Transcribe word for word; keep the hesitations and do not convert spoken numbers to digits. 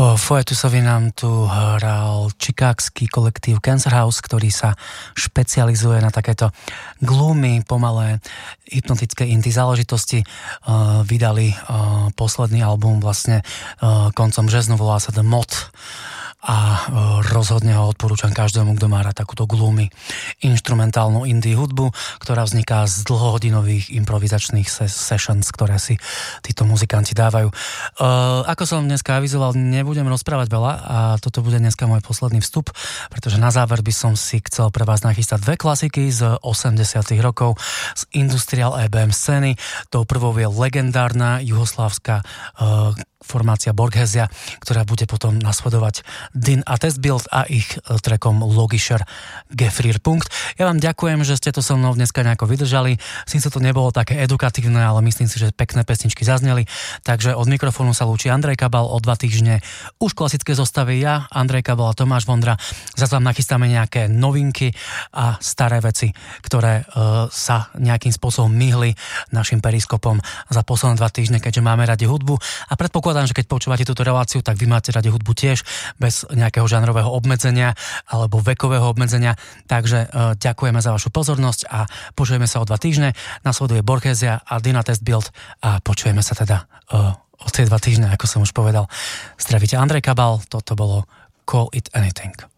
Po Foetusovi nám tu hral čikágsky kolektív Cancer House, ktorý sa špecializuje na takéto gloomy, pomalé, hypnotické indie záležitosti. Uh, vydali uh, posledný album vlastne uh, koncom březnu, volá sa The Mod a uh, rozhodne ho odporúčam každému, kto má rád takúto gloomy instrumentálnu indie hudbu, ktorá vzniká z dlhohodinových improvizačných ses- sessions, ktoré si títo muzikanti dávajú. Uh, ako som dneska avizoval, nebudem rozprávať veľa a toto bude dneska môj posledný vstup, pretože na záver by som si chcel pre vás nachystať dve klasiky z osemdesiatych rokov z industrial é bé em scény. Tou prvou je legendárna juhoslávska uh, formácia Borghesia, ktorá bude potom nasledovať Din a Testbild a ich trackom Logischer Gefrierpunkt. Ja vám ďakujem, že ste to so mnou dneska nejako vydržali. Síce to nebolo také edukatívne, ale myslím si, že pekné pesničky zazneli. Takže od mikrofónu sa lúči Andrej Kabal, o dva týždne už klasické zostavy ja, Andrej Kabal a Tomáš Vondra. Zas vám nachystáme nejaké novinky a staré veci, ktoré uh, sa nejakým spôsobom myhli našim periskopom za posledné dva týždne, keďže máme radi hudbu a predpokladám, že keď počúvate túto reláciu, tak vy máte radi hudbu tiež bez nejakého žánrového obmedzenia alebo vekového obmedzenia. Takže uh, ďakujeme za vašu pozornosť a počujeme sa o dva týždne. Nasleduje Borghesia a Dina Testbild a počujeme sa teda uh, o tie dva týždne, ako som už povedal. Zdravíte Andrej Kabal, toto bolo Call It Anything.